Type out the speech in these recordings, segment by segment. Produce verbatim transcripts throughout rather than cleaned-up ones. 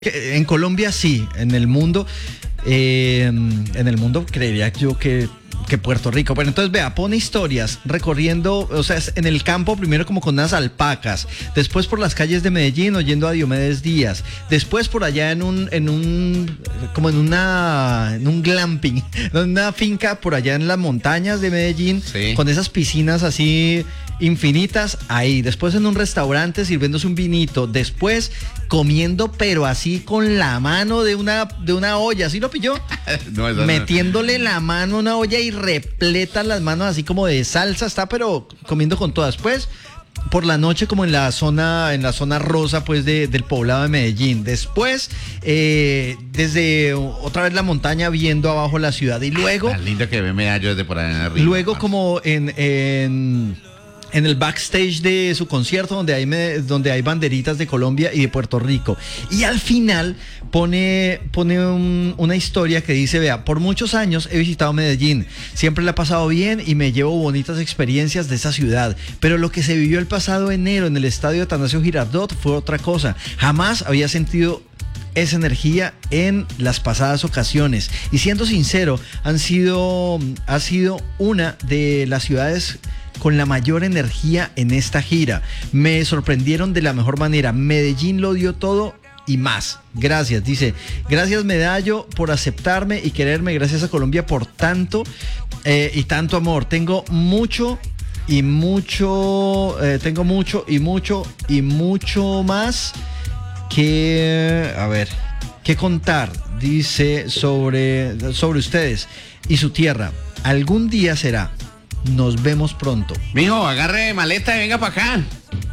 En Colombia sí, en el mundo, eh, en el mundo creería yo que, que Puerto Rico. Bueno, entonces vea, pone historias recorriendo, o sea, en el campo primero como con unas alpacas, después por las calles de Medellín oyendo a Diomedes Díaz, después por allá en un, en un, como en una, en un glamping, en una finca por allá en las montañas de Medellín, sí, con esas piscinas así infinitas, ahí, después en un restaurante sirviéndose un vinito, después comiendo pero así con la mano de una, de una olla, ¿sí lo pilló? No, Metiéndole no. la mano a una olla y repleta las manos así como de salsa, está pero comiendo con todas. Después por la noche como en la zona en la zona rosa pues de, del poblado de Medellín, después eh, desde otra vez la montaña viendo abajo la ciudad y luego tan lindo que ve Medallo desde por allá arriba, luego parce. como en, en en el backstage de su concierto donde hay, donde hay banderitas de Colombia y de Puerto Rico. Y al final pone, pone un, una historia que dice, vea, por muchos años he visitado Medellín, siempre la he pasado bien y me llevo bonitas experiencias de esa ciudad, pero lo que se vivió el pasado enero en el estadio Atanasio Girardot fue otra cosa. Jamás había sentido esa energía en las pasadas ocasiones. Y siendo sincero, han sido, ha sido una de las ciudades con la mayor energía en esta gira. Me sorprendieron de la mejor manera. Medellín lo dio todo y más. Gracias, dice. Gracias, Medallo, por aceptarme y quererme. Gracias a Colombia por tanto eh, y tanto amor. Tengo mucho y mucho, eh, tengo mucho y mucho y mucho más que, a ver, que contar, dice, sobre, sobre ustedes y su tierra. Algún día será. Nos vemos pronto. Mijo, agarre maleta y venga para acá.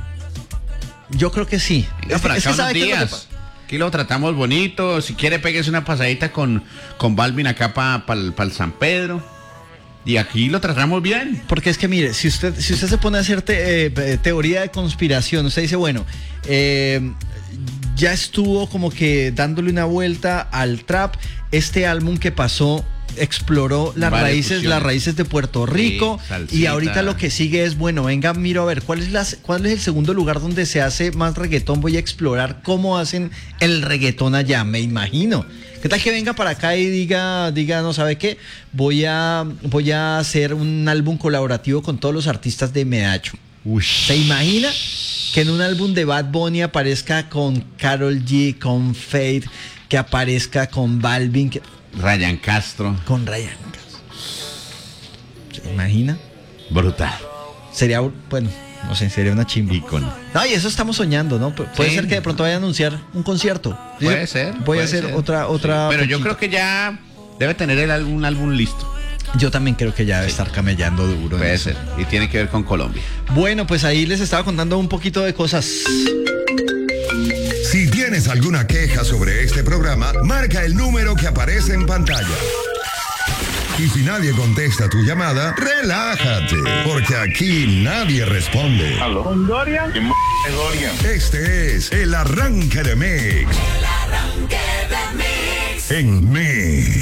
Yo creo que sí. Venga es, para es acá que unos días. Lo Aquí lo tratamos bonito. Si quiere, péguese una pasadita con, con Balvin acá para pa, pa el San Pedro. Y aquí lo tratamos bien. Porque es que mire, si usted, si usted se pone a hacer te, eh, teoría de conspiración, usted dice, bueno, eh, ya estuvo como que dándole una vuelta al trap. Este álbum que pasó exploró las Varias raíces, fusiones. las raíces de Puerto Rico, sí, y ahorita lo que sigue es, bueno, venga, miro a ver, ¿cuál es, la, cuál es el segundo lugar donde se hace más reggaetón? Voy a explorar cómo hacen el reggaetón allá, me imagino. ¿Qué tal que venga para acá y diga, diga, no sabe qué? Voy a, voy a hacer un álbum colaborativo con todos los artistas de Medallo. Ush. ¿Se imagina que en un álbum de Bad Bunny aparezca con Karol G, con Fate, que aparezca con Balvin, que... Ryan Castro. Con Ryan Castro. ¿Se imagina? Brutal. Sería, bueno, no sé, sería una chimba. Ícono. No, y eso estamos soñando, ¿no? Pu- puede Sí. ser que de pronto vaya a anunciar un concierto. Puede Dice, ser. Voy puede a hacer ser. otra, otra. Sí, pero yo poquita. creo que ya debe tener el álbum, un álbum listo. Yo también creo que ya debe Sí. estar camellando duro. en Puede eso. ser. Y tiene que ver con Colombia. Bueno, pues ahí les estaba contando un poquito de cosas. Si tienes alguna queja sobre este programa, marca el número que aparece en pantalla. Y si nadie contesta tu llamada, relájate, porque aquí nadie responde. ¿Aló? ¿Con Dorian? ¿Qué m*** es Dorian? Este es el arranque de Mix. El arranque de Mix. En Mix.